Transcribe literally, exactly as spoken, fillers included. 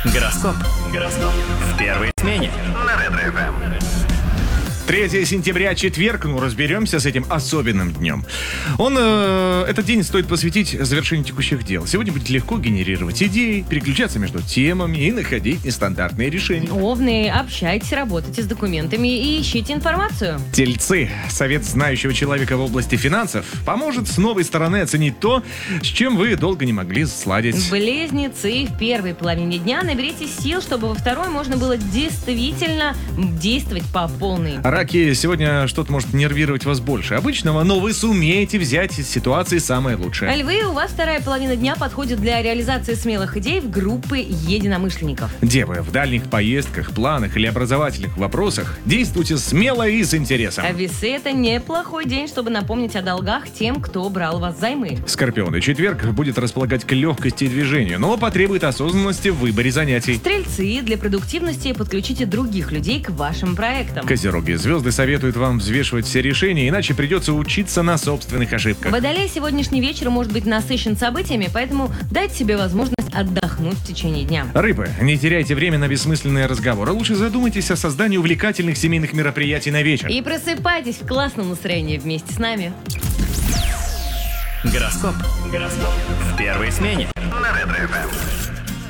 Гороскоп. Гороскоп. В первой смене. На Ретро-ФМ. третьего сентября, четверг, ну разберемся с этим особенным днем. Он, э, этот день стоит посвятить завершению текущих дел. Сегодня будет легко генерировать идеи, переключаться между темами и находить нестандартные решения. Овны, общайтесь, работайте с документами и ищите информацию. Тельцы, совет знающего человека в области финансов поможет с новой стороны оценить то, с чем вы долго не могли сладить. Близнецы, в первой половине дня наберите сил, чтобы во второй можно было действительно действовать по полной. Раки, сегодня что-то может нервировать вас больше обычного, но вы сумеете взять из ситуации самое лучшее. Львы, у вас вторая половина дня подходит для реализации смелых идей в группы единомышленников. Девы, в дальних поездках, планах или образовательных вопросах действуйте смело и с интересом. А весы, это неплохой день, чтобы напомнить о долгах тем, кто брал у вас займы. Скорпионы, четверг будет располагать к легкости и движению, но потребует осознанности в выборе занятий. Стрельцы, для продуктивности подключите других людей к вашим проектам. Козероги, звезды советуют вам взвешивать все решения, иначе придется учиться на собственных ошибках. Водолей, сегодняшний вечер может быть насыщен событиями, поэтому дайте себе возможность отдохнуть в течение дня. Рыбы, не теряйте время на бессмысленные разговоры. Лучше задумайтесь о создании увлекательных семейных мероприятий на вечер. И просыпайтесь в классном настроении вместе с нами. Гороскоп. Гороскоп. В первой смене. На Ретро-ФМ.